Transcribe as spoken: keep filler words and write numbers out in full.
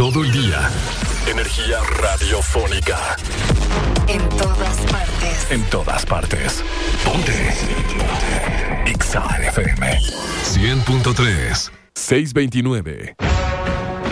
todo el día. Energía radiofónica. En todas partes. En todas partes. Ponte. Ponte. Exa F M. cien punto tres. seiscientos veintinueve.